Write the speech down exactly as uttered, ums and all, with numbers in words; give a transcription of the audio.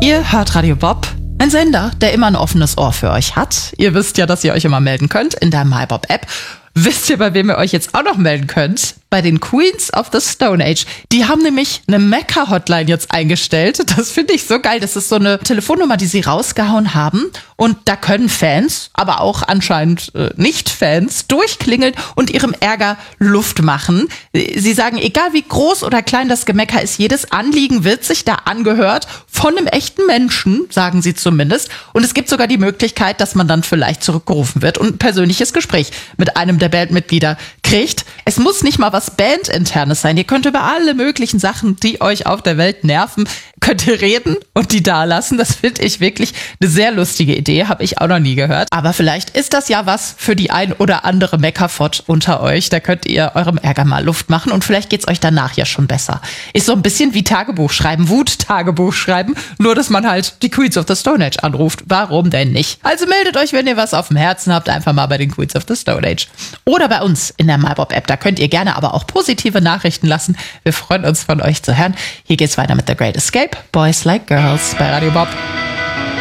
Ihr hört Radio Bob, ein Sender, der immer ein offenes Ohr für euch hat. Ihr wisst ja, dass ihr euch immer melden könnt in der MyBob-App. Wisst ihr, bei wem ihr euch jetzt auch noch melden könnt? Bei den Queens of the Stone Age. Die haben nämlich eine Mecker-Hotline jetzt eingestellt. Das finde ich so geil. Das ist so eine Telefonnummer, die sie rausgehauen haben. Und da können Fans, aber auch anscheinend äh, Nicht-Fans, durchklingeln und ihrem Ärger Luft machen. Sie sagen, egal wie groß oder klein das Gemecker ist, jedes Anliegen wird sich da angehört von einem echten Menschen, sagen sie zumindest. Und es gibt sogar die Möglichkeit, dass man dann vielleicht zurückgerufen wird und ein persönliches Gespräch mit einem der Bandmitglieder kriegt. Es muss nicht mal was Bandinternes sein. Ihr könnt über alle möglichen Sachen, die euch auf der Welt nerven, könnt ihr reden und die da lassen. Das finde ich wirklich eine sehr lustige Idee. Habe ich auch noch nie gehört. Aber vielleicht ist das ja was für die ein oder andere Meckerfott unter euch. Da könnt ihr eurem Ärger mal Luft machen und vielleicht geht's euch danach ja schon besser. Ist so ein bisschen wie Tagebuch schreiben, Wut-Tagebuch schreiben, nur dass man halt die Queens of the Stone Age anruft. Warum denn nicht? Also meldet euch, wenn ihr was auf dem Herzen habt, einfach mal bei den Queens of the Stone Age. Oder bei uns in der MyBob-App. Da könnt ihr gerne aber auch positive Nachrichten lassen. Wir freuen uns, von euch zu hören. Hier geht's weiter mit The Great Escape. Boys Like Girls bei Radio Bob.